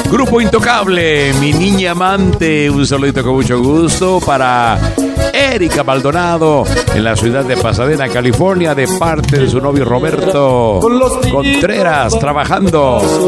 Grupo Intocable, mi niña amante. Un saludito con mucho gusto para Erika Maldonado en la ciudad de Pasadena, California, de parte de su novio Roberto Contreras, trabajando.